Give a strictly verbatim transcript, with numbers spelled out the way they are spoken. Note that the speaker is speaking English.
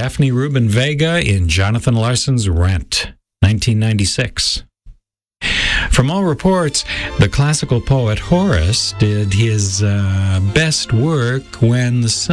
Daphne Rubin Vega in Jonathan Larson's Rent, nineteen ninety-six. From all reports, the classical poet Horace did his uh, best work when the sun